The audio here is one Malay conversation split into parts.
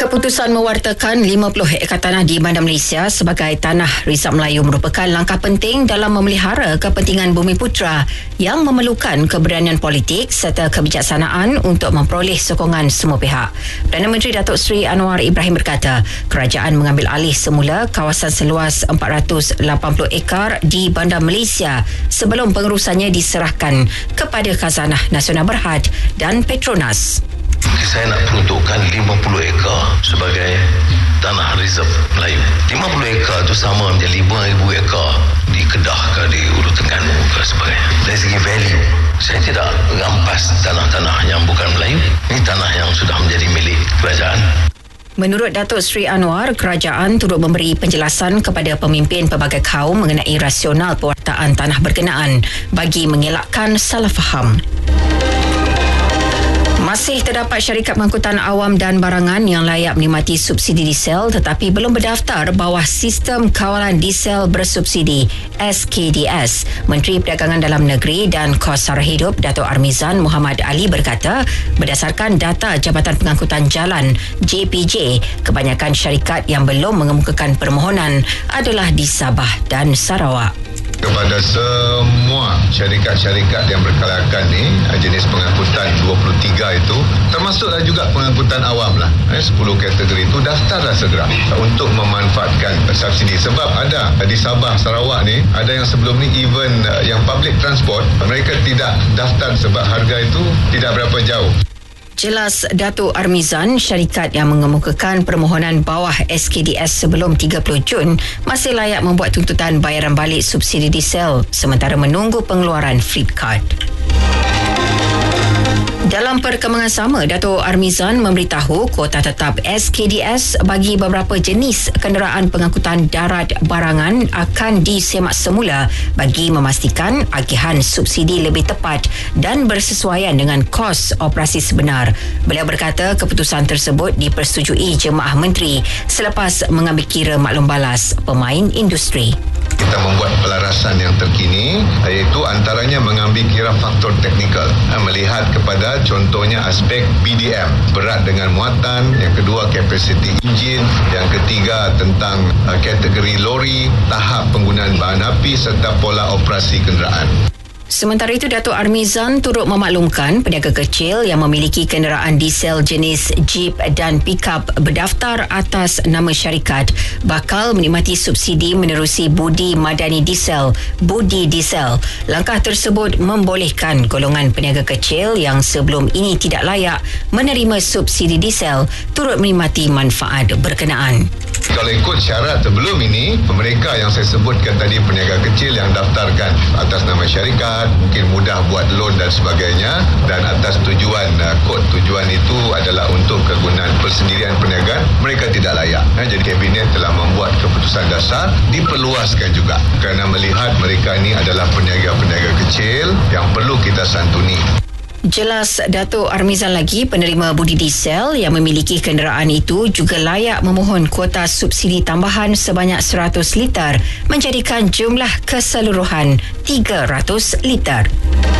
Keputusan mewartakan 50 hektar tanah di Bandar Malaysia sebagai tanah Rizab Melayu merupakan langkah penting dalam memelihara kepentingan Bumiputera yang memerlukan keberanian politik serta kebijaksanaan untuk memperoleh sokongan semua pihak. Perdana Menteri Datuk Seri Anwar Ibrahim berkata, kerajaan mengambil alih semula kawasan seluas 480 ekar di Bandar Malaysia sebelum pengurusannya diserahkan kepada Khazanah Nasional Berhad dan Petronas. Saya nak peruntukkan 50 ekar sebagai tanah Rizab Melayu. 50 ekar itu sama macam 5,000 ekar di Kedah ke di Ulu Terengganu ke sebagainya. Dari segi value, saya tidak rampas tanah-tanah yang bukan Melayu. Ini tanah yang sudah menjadi milik kerajaan. Menurut Datuk Seri Anwar, kerajaan turut memberi penjelasan kepada pemimpin pelbagai kaum mengenai rasional pewartaan tanah berkenaan bagi mengelakkan salah faham. Masih terdapat syarikat pengangkutan awam dan barangan yang layak menikmati subsidi diesel tetapi belum berdaftar bawah Sistem Kawalan Diesel Bersubsidi SKDS. Menteri Perdagangan Dalam Negeri dan Kos Sara Hidup Datuk Armizan Muhammad Ali berkata, berdasarkan data Jabatan Pengangkutan Jalan JPJ, kebanyakan syarikat yang belum mengemukakan permohonan adalah di Sabah dan Sarawak. Kepada semua syarikat-syarikat yang berkalakan ni, jenis pengangkutan 23 itu, termasuklah juga pengangkutan awam lah. 10 kategori itu daftarlah segera untuk memanfaatkan subsidi. Sebab ada di Sabah, Sarawak ni, ada yang sebelum ni even yang public transport, mereka tidak daftar sebab harga itu tidak berapa jauh. Jelas Datuk Armizan, syarikat yang mengemukakan permohonan bawah SKDS sebelum 30 Jun masih layak membuat tuntutan bayaran balik subsidi diesel sementara menunggu pengeluaran fleet card. Dalam perkembangan sama, Datuk Armizan memberitahu kuota tetap SKDS bagi beberapa jenis kenderaan pengangkutan darat barangan akan disemak semula bagi memastikan agihan subsidi lebih tepat dan bersesuaian dengan kos operasi sebenar. Beliau berkata keputusan tersebut dipersetujui Jemaah Menteri selepas mengambil kira maklum balas pemain industri. Kita membuat pelarasan yang terkini, iaitu antaranya mengambil kira faktor teknikal, melihat kepada contohnya aspek BDM, berat dengan muatan, yang kedua kapasiti enjin, yang ketiga tentang kategori lori, tahap penggunaan bahan api serta pola operasi kenderaan. Sementara itu, Datuk Armizan turut memaklumkan peniaga kecil yang memiliki kenderaan diesel jenis Jeep dan Pickup berdaftar atas nama syarikat bakal menikmati subsidi menerusi Budi Madani Diesel, Budi Diesel. Langkah tersebut membolehkan golongan peniaga kecil yang sebelum ini tidak layak menerima subsidi diesel turut menikmati manfaat berkenaan. Kalau ikut syarat sebelum ini, mereka yang saya sebutkan tadi, peniaga kecil yang daftarkan atas nama syarikat, mungkin mudah buat loan dan sebagainya, dan atas tujuan, kod tujuan itu adalah untuk kegunaan persendirian perniagaan, mereka tidak layak. Jadi Kabinet telah membuat keputusan dasar diperluaskan juga kerana melihat mereka ini adalah peniaga-peniaga kecil yang perlu kita santuni. Jelas Datuk Armizan lagi, penerima budi diesel yang memiliki kenderaan itu juga layak memohon kuota subsidi tambahan sebanyak 100 liter menjadikan jumlah keseluruhan 300 liter.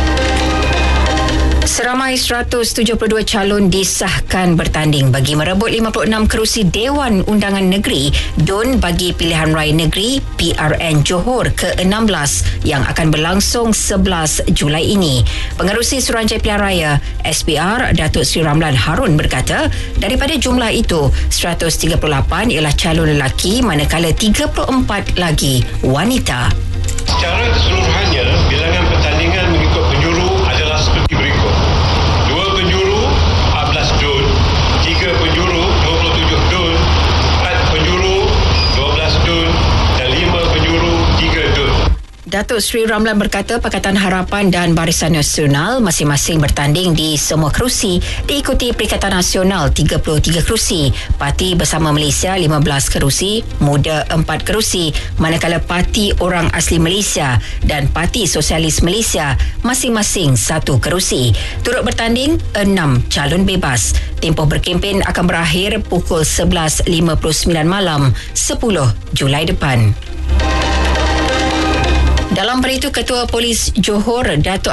Seramai 172 calon disahkan bertanding bagi merebut 56 kerusi Dewan Undangan Negeri DUN bagi Pilihan Raya Negeri PRN Johor ke-16 yang akan berlangsung 11 Julai ini. Pengerusi Suruhanjaya Pilihan Raya SPR Datuk Seri Ramlan Harun berkata, daripada jumlah itu 138 ialah calon lelaki manakala 34 lagi wanita. Secara keseluruhannya, bilangan pertandingan mengikut penjuru adalah seperti berikut. 2 penjuru 14 DUN, 3 penjuru 27 DUN, 4 penjuru 12 DUN dan 5 penjuru 3 DUN. Datuk Seri Ramlan berkata Pakatan Harapan dan Barisan Nasional masing-masing bertanding di semua kerusi, diikuti Perikatan Nasional 33 kerusi, Parti Bersama Malaysia 15 kerusi, Muda 4 kerusi, manakala Parti Orang Asli Malaysia dan Parti Sosialis Malaysia masing-masing 1 kerusi. Turut bertanding 6 calon bebas. Tempoh berkempen akan berakhir pukul 11.59 malam 10 Julai depan. Dalam berita, Ketua Polis Johor Datuk